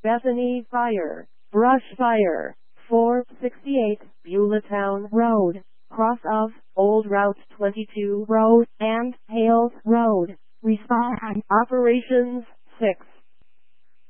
Bethany Fire, Brush Fire, 468 Beulahtown Road, cross of Old Route 22 Road and Hales Road. Respond. Operations 6.